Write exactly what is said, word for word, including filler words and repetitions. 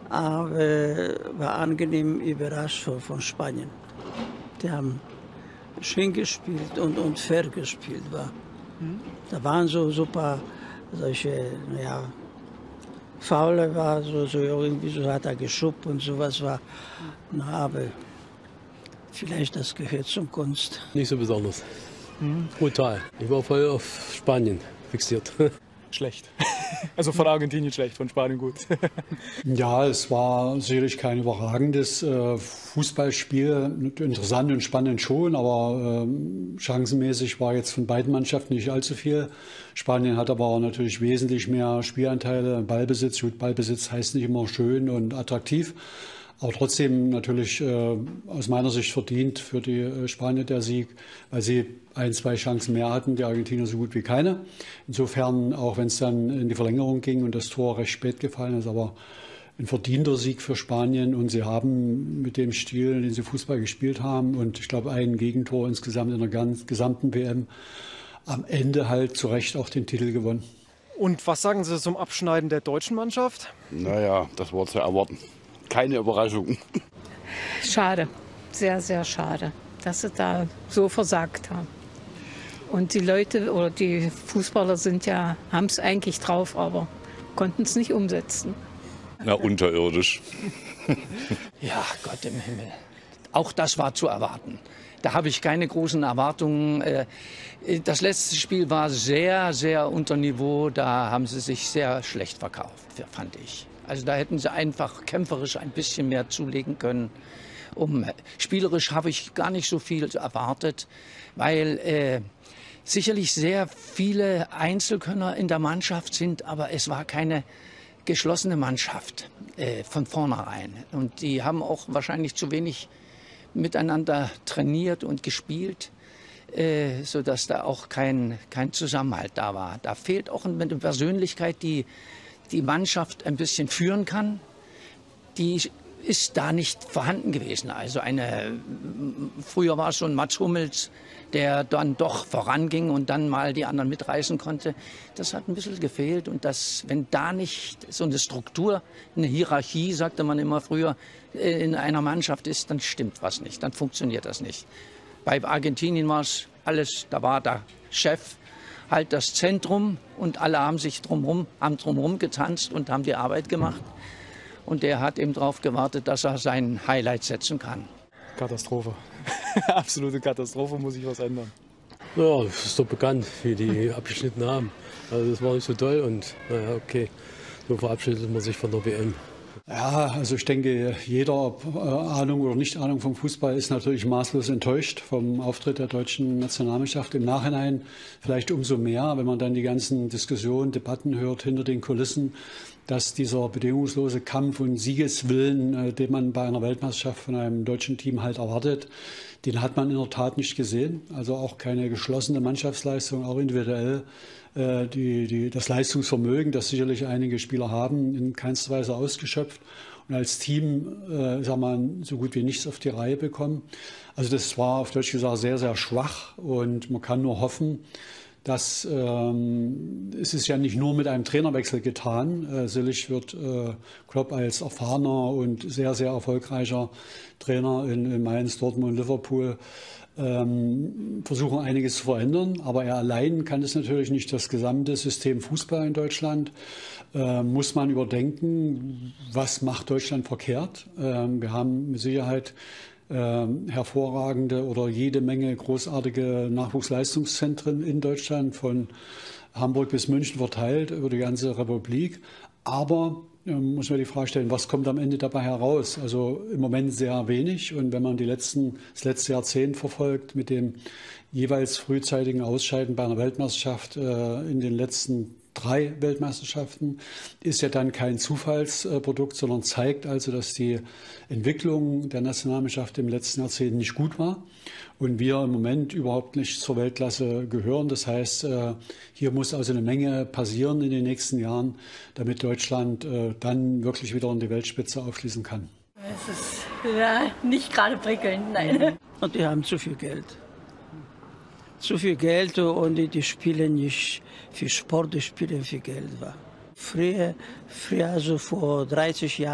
aber war angenehm überrascht von, von Spanien. Die haben schön gespielt und, und fair gespielt. War. Mhm. Da waren so super solche, ja, Faule war, so, so irgendwie so hat er geschubbt und sowas war. Na, aber vielleicht das gehört zum Kunst. Nicht so besonders. Mhm. Brutal. Ich war voll auf Spanien fixiert. Schlecht. Also von Argentinien schlecht, von Spanien gut. Ja, es war sicherlich kein überragendes äh, Fußballspiel. Interessant und spannend schon, aber äh, chancenmäßig war jetzt von beiden Mannschaften nicht allzu viel. Spanien hat aber natürlich wesentlich mehr Spielanteile, Ballbesitz. Gut, Ballbesitz heißt nicht immer schön und attraktiv. Aber trotzdem natürlich äh, aus meiner Sicht verdient für die äh, Spanier der Sieg, weil sie ein, zwei Chancen mehr hatten, die Argentinier so gut wie keine. Insofern, auch wenn es dann in die Verlängerung ging und das Tor recht spät gefallen ist, aber ein verdienter Sieg für Spanien. Und sie haben mit dem Stil, den sie Fußball gespielt haben und ich glaube ein Gegentor insgesamt in der ganz, gesamten W M, am Ende halt zu Recht auch den Titel gewonnen. Und was sagen Sie zum Abschneiden der deutschen Mannschaft? Naja, das war zu erwarten. Keine Überraschung. Schade, sehr, sehr schade, dass sie da so versagt haben. Und die Leute oder die Fußballer sind ja, haben es eigentlich drauf, aber konnten es nicht umsetzen. Na, unterirdisch. Ja, Gott im Himmel. Auch das war zu erwarten. Da habe ich keine großen Erwartungen. Das letzte Spiel war sehr, sehr unter Niveau. Da haben sie sich sehr schlecht verkauft, fand ich. Also da hätten sie einfach kämpferisch ein bisschen mehr zulegen können. Um, spielerisch habe ich gar nicht so viel erwartet, weil äh, sicherlich sehr viele Einzelkönner in der Mannschaft sind, aber es war keine geschlossene Mannschaft äh, von vornherein. Und die haben auch wahrscheinlich zu wenig miteinander trainiert und gespielt, äh, sodass da auch kein, kein Zusammenhalt da war. Da fehlt auch eine Persönlichkeit, die die Mannschaft ein bisschen führen kann, die ist da nicht vorhanden gewesen. Also eine, früher war es so ein Mats Hummels, der dann doch voranging und dann mal die anderen mitreißen konnte. Das hat ein bisschen gefehlt und das, wenn da nicht so eine Struktur, eine Hierarchie, sagte man immer früher, in einer Mannschaft ist, dann stimmt was nicht, dann funktioniert das nicht. Bei Argentinien war es alles, da war der Chef, halt das Zentrum und alle haben sich drumherum, haben drumherum getanzt und haben die Arbeit gemacht. Und der hat eben darauf gewartet, dass er sein Highlight setzen kann. Katastrophe. Absolute Katastrophe, muss ich was ändern. Ja, das ist doch bekannt, wie die abgeschnitten haben. Also das war nicht so toll und naja, okay, so verabschiedet man sich von der W M. Ja, also ich denke, jeder, ob äh, Ahnung oder Nicht-Ahnung vom Fußball, ist natürlich maßlos enttäuscht vom Auftritt der deutschen Nationalmannschaft. Im Nachhinein vielleicht umso mehr, wenn man dann die ganzen Diskussionen, Debatten hört hinter den Kulissen, dass dieser bedingungslose Kampf und Siegeswillen, äh, den man bei einer Weltmeisterschaft von einem deutschen Team halt erwartet, den hat man in der Tat nicht gesehen. Also auch keine geschlossene Mannschaftsleistung, auch individuell. Äh, die, die, das Leistungsvermögen, das sicherlich einige Spieler haben, in keinster Weise ausgeschöpft. Und als Team, äh, sag mal, so gut wie nichts auf die Reihe bekommen. Also das war auf Deutsch gesagt sehr, sehr schwach. Und man kann nur hoffen, dass ähm, es ist ja nicht nur mit einem Trainerwechsel getan. Äh, Sicherlich wird äh, Klopp als erfahrener und sehr, sehr erfolgreicher Trainer in, in Mainz, Dortmund, Liverpool ähm, versuchen, einiges zu verändern. Aber er allein kann es natürlich nicht. Das gesamte System Fußball in Deutschland äh, muss man überdenken. Was macht Deutschland verkehrt? Ähm, wir haben mit Sicherheit Ähm, hervorragende oder jede Menge großartige Nachwuchsleistungszentren in Deutschland, von Hamburg bis München verteilt über die ganze Republik. Aber ähm, muss man die Frage stellen, was kommt am Ende dabei heraus? Also im Moment sehr wenig. Und wenn man die letzten, das letzte Jahrzehnt verfolgt mit dem jeweils frühzeitigen Ausscheiden bei einer Weltmeisterschaft äh, in den letzten drei Weltmeisterschaften, ist ja dann kein Zufallsprodukt, sondern zeigt also, dass die Entwicklung der Nationalmannschaft im letzten Jahrzehnt nicht gut war und wir im Moment überhaupt nicht zur Weltklasse gehören. Das heißt, hier muss also eine Menge passieren in den nächsten Jahren, damit Deutschland dann wirklich wieder in die Weltspitze aufschließen kann. Es ist ja, nicht gerade prickelnd, nein. Und die haben zu viel Geld. Zu viel Geld und die, die spielen nicht für Sport, die spielen für Geld. Früher, früher also vor dreißig Jahren,